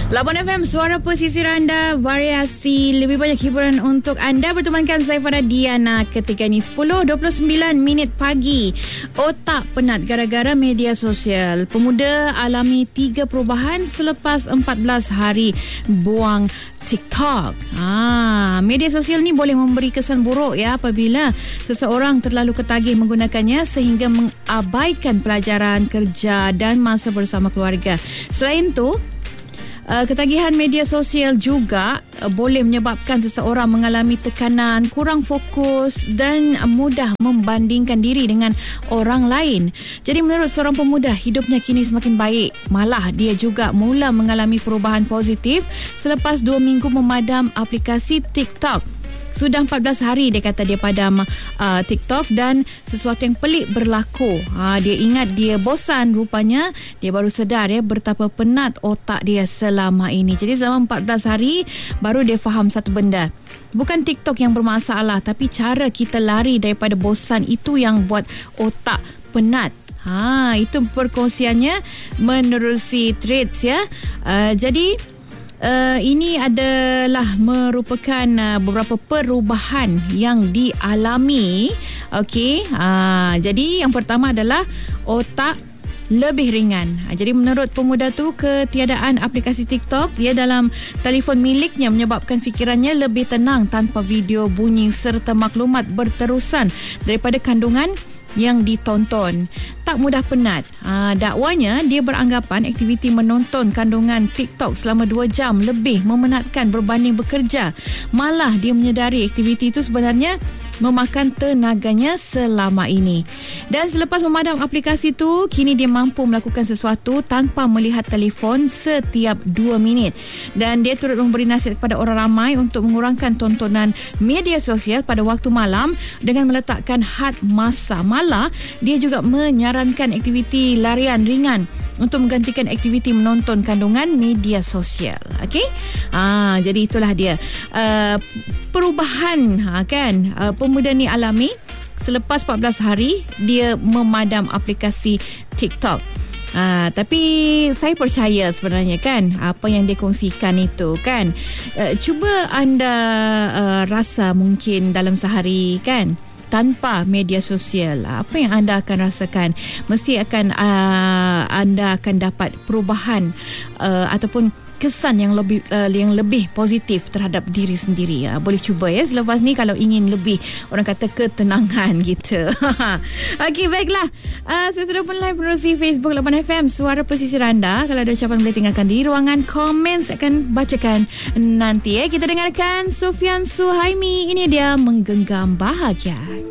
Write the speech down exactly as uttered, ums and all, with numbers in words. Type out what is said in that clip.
Labuan F M, suara pesisir anda, variasi lebih banyak hiburan untuk anda. Bertemankan saya Farah Diana ketika ini sepuluh dua puluh sembilan minit pagi. Otak penat gara-gara media sosial. Pemuda alami tiga perubahan selepas empat belas hari buang TikTok. Ah, media sosial ni boleh memberi kesan buruk ya apabila seseorang terlalu ketagih menggunakannya sehingga mengabaikan pelajaran, kerja dan masa bersama keluarga. Selain tu, Uh, ketagihan media sosial juga uh, boleh menyebabkan seseorang mengalami tekanan, kurang fokus dan uh, mudah membandingkan diri dengan orang lain. Jadi menurut seorang pemuda, hidupnya kini semakin baik. Malah dia juga mula mengalami perubahan positif selepas dua minggu memadam aplikasi TikTok. Sudah empat belas hari dia kata dia padam uh, TikTok dan sesuatu yang pelik berlaku. Ha, dia ingat dia bosan, rupanya dia baru sedar ya betapa penat otak dia selama ini. Jadi selama empat belas hari baru dia faham satu benda. Bukan TikTok yang bermasalah, tapi cara kita lari daripada bosan itu yang buat otak penat. Ha, itu perkongsiannya menerusi threads ya. Uh, jadi Uh, ini adalah merupakan uh, beberapa perubahan yang dialami. Okey, uh, jadi yang pertama adalah otak lebih ringan. Jadi menurut pemuda tu, ketiadaan aplikasi TikTok dia dalam telefon miliknya menyebabkan fikirannya lebih tenang tanpa video, bunyi serta maklumat berterusan daripada kandungan yang ditonton. Tak mudah penat. Ha, dakwanya dia beranggapan aktiviti menonton kandungan TikTok selama dua jam lebih memenatkan berbanding bekerja. Malah dia menyedari aktiviti itu sebenarnya memakan tenaganya selama ini. Dan selepas memadam aplikasi tu, kini dia mampu melakukan sesuatu tanpa melihat telefon setiap dua minit. Dan dia turut memberi nasihat kepada orang ramai untuk mengurangkan tontonan media sosial pada waktu malam dengan meletakkan had masa. Malah dia juga menyarankan aktiviti larian ringan untuk menggantikan aktiviti menonton kandungan media sosial. Okey? Ah, jadi itulah dia. Uh, perubahan ha, kan uh, pemuda ni alami selepas empat belas hari dia memadam aplikasi TikTok. Uh, tapi saya percaya sebenarnya kan apa yang dia kongsikan itu kan. Uh, cuba anda uh, rasa mungkin dalam sehari kan tanpa media sosial, apa yang anda akan rasakan? Mesti akan uh, anda akan dapat perubahan uh, ataupun kesan yang lebih uh, yang lebih positif terhadap diri sendiri. Uh, boleh cuba ya selepas ni kalau ingin lebih, orang kata, ketenangan gitu. Okey, baiklah. Uh, saya sudah pun live menerusi Facebook Labuan F M, suara pesisir anda. Kalau ada ucapan boleh tinggalkan di ruangan komen, saya akan bacakan nanti ya. Kita dengarkan Sufian Suhaimi. Ini dia Menggenggam Bahagia.